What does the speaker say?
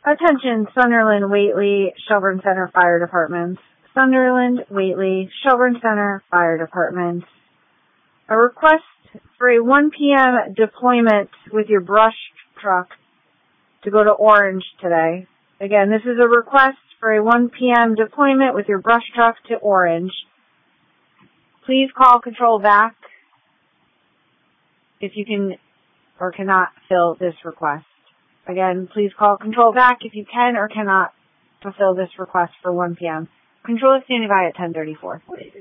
Attention, Sunderland, Whately, Shelburne Center Fire Departments. Sunderland, Whately, Shelburne Center Fire Departments. A request for a 1 p.m. deployment with your brush truck to go to Orange today. Again, this is a request for a 1 p.m. deployment with your brush truck to Orange. Please call Control Back if you can or cannot fill this request. Again, please call Control Back if you can or cannot fulfill this request for 1 p.m. Control is standing by at 10:34.